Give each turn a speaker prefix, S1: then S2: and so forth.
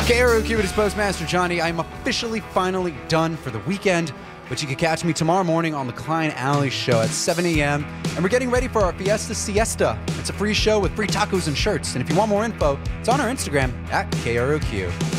S1: KROQ, it is Postmaster Johnny. I'm officially finally done for the weekend, but you can catch me tomorrow morning on the Klein Alley Show at 7 a.m. And we're getting ready for our Fiesta Siesta. It's a free show with free tacos and shirts. And if you want more info, it's on our Instagram at KROQ.